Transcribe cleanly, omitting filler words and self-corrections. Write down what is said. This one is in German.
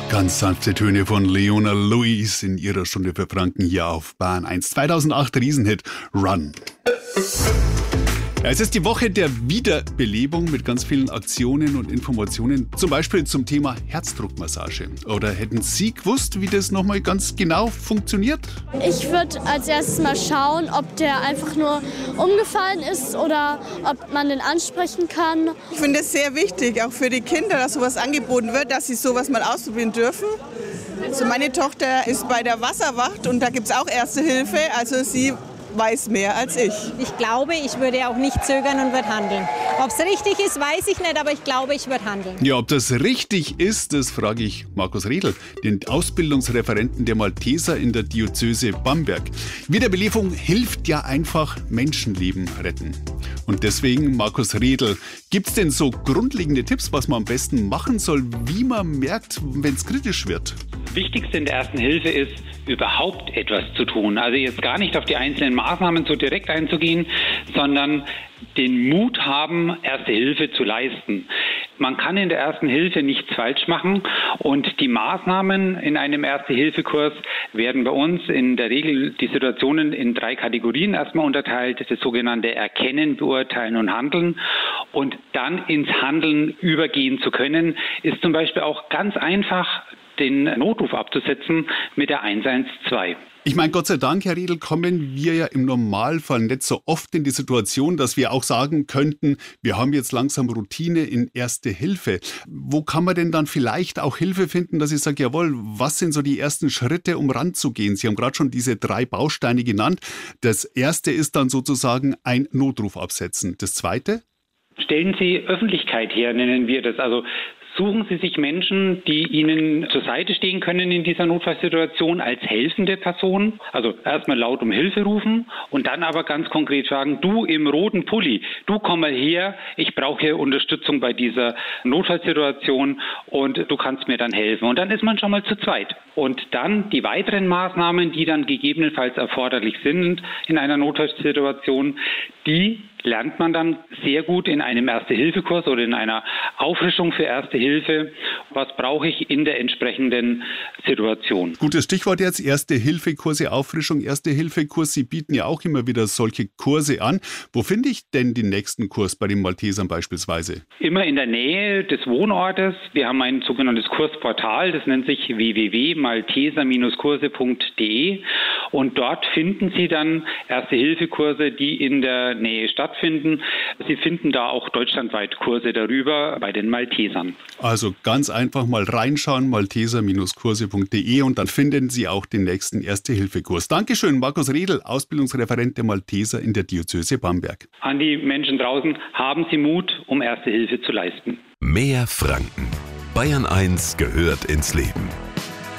Ganz sanfte Töne von Leona Lewis in ihrer Stunde für Franken hier auf Bahn 1. 2008 Riesenhit Run. Ja, es ist die Woche der Wiederbelebung mit ganz vielen Aktionen und Informationen, zum Beispiel zum Thema Herzdruckmassage. Oder hätten Sie gewusst, wie das nochmal ganz genau funktioniert? Ich würde als erstes mal schauen, ob der einfach nur umgefallen ist oder ob man den ansprechen kann. Ich finde es sehr wichtig, auch für die Kinder, dass sowas angeboten wird, dass sie sowas mal ausprobieren dürfen. Also meine Tochter ist bei der Wasserwacht und da gibt es auch Erste Hilfe, also sie weiß mehr als ich. Ich glaube, ich würde auch nicht zögern und würde handeln. Ob es richtig ist, weiß ich nicht, aber ich glaube, ich würde handeln. Ja, ob das richtig ist, das frage ich Markus Redl, den Ausbildungsreferenten der Malteser in der Diözese Bamberg. Wiederbelebung hilft ja einfach, Menschenleben retten. Und deswegen, Markus Redl, gibt es denn so grundlegende Tipps, was man am besten machen soll, wie man merkt, wenn es kritisch wird? Das Wichtigste in der Ersten Hilfe ist, überhaupt etwas zu tun. Also jetzt gar nicht auf die einzelnen Maßnahmen so direkt einzugehen, sondern den Mut haben, Erste Hilfe zu leisten. Man kann in der Ersten Hilfe nichts falsch machen und die Maßnahmen in einem Erste-Hilfe-Kurs werden bei uns in der Regel die Situationen in 3 Kategorien erstmal unterteilt. Das sogenannte Erkennen, Beurteilen und Handeln. Und dann ins Handeln übergehen zu können, ist zum Beispiel auch ganz einfach, den Notruf abzusetzen mit der 112. Ich meine, Gott sei Dank, Herr Redl, kommen wir ja im Normalfall nicht so oft in die Situation, dass wir auch sagen könnten, wir haben jetzt langsam Routine in Erste Hilfe. Wo kann man denn dann vielleicht auch Hilfe finden, dass ich sage, jawohl, was sind so die ersten Schritte, um ranzugehen? Sie haben gerade schon diese 3 Bausteine genannt. Das erste ist dann sozusagen ein Notruf absetzen. Das zweite? Stellen Sie Öffentlichkeit her, nennen wir das. Also suchen Sie sich Menschen, die Ihnen zur Seite stehen können in dieser Notfallsituation als helfende Person. Also erstmal laut um Hilfe rufen und dann aber ganz konkret sagen, du im roten Pulli, du komm mal her, ich brauche Unterstützung bei dieser Notfallsituation und du kannst mir dann helfen. Und dann ist man schon mal zu zweit. Und dann die weiteren Maßnahmen, die dann gegebenenfalls erforderlich sind in einer Notfallsituation, die lernt man dann sehr gut in einem Erste-Hilfe-Kurs oder in einer Auffrischung für Erste Hilfe. Was brauche ich in der entsprechenden Situation? Gutes Stichwort jetzt, Erste-Hilfe-Kurse, Auffrischung, Erste-Hilfe-Kurs. Sie bieten ja auch immer wieder solche Kurse an. Wo finde ich denn den nächsten Kurs bei den Maltesern beispielsweise? Immer in der Nähe des Wohnortes. Wir haben ein sogenanntes Kursportal, das nennt sich www.malteser-kurse.de und dort finden Sie dann Erste-Hilfe-Kurse, die in der Nähe stattfinden. Sie finden da auch deutschlandweit Kurse darüber bei den Maltesern. Also ganz einfach mal reinschauen, malteser-kurse.de und dann finden Sie auch den nächsten Erste-Hilfe-Kurs. Dankeschön, Markus Redl, Ausbildungsreferent der Malteser in der Diözese Bamberg. An die Menschen draußen, haben Sie Mut, um Erste Hilfe zu leisten. Mehr Franken. Bayern 1 gehört ins Leben.